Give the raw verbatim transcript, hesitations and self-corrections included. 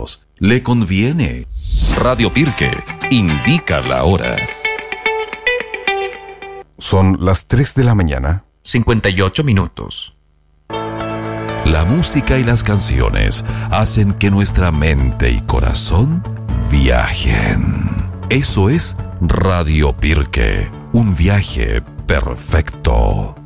sentidos. Le conviene. Radio Pirque indica la hora. Son las tres de la mañana. cincuenta y ocho minutos. La música y las canciones hacen que nuestra mente y corazón viajen. Eso es Radio Pirque, un viaje perfecto.